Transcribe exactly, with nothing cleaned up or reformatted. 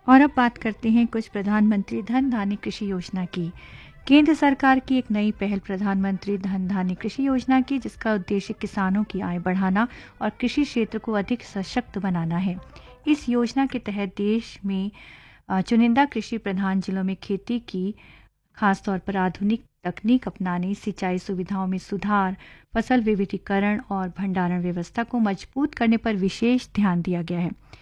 और अब बात करते हैं कुछ प्रधानमंत्री धन धान्य कृषि योजना की। केंद्र सरकार की एक नई पहल प्रधानमंत्री धन धान्य कृषि योजना की, जिसका उद्देश्य किसानों की आय बढ़ाना और कृषि क्षेत्र को अधिक सशक्त बनाना है। इस योजना के तहत देश में अ, चुनिंदा कृषि प्रधान जिलों में खेती की खासतौर पर आधुनिक तकनीक अपनाने, सिंचाई सुविधाओं में सुधार, फसल विविधीकरण और भंडारण व्यवस्था को मजबूत करने पर विशेष ध्यान दिया गया है।